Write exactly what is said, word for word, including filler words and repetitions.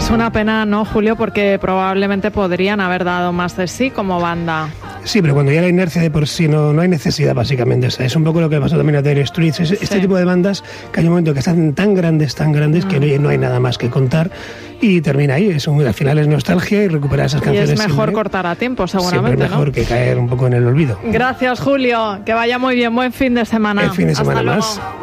Es una pena, ¿no, Julio? Porque probablemente podrían haber dado más de sí como banda. Sí, pero cuando ya la inercia de por sí no, no hay necesidad, básicamente. O sea, es un poco lo que pasó también a Dire Straits. Es, sí. Este tipo de bandas que hay un momento que están tan grandes, tan grandes, mm. que no, no hay nada más que contar. Y termina ahí. Es un, al final es nostalgia y recuperar esas canciones. Y es mejor siempre, cortar a tiempo, seguramente, siempre mejor, ¿no? que caer un poco en el olvido. Gracias, Julio. Que vaya muy bien. Buen fin de semana. El fin de semana Hasta más. luego.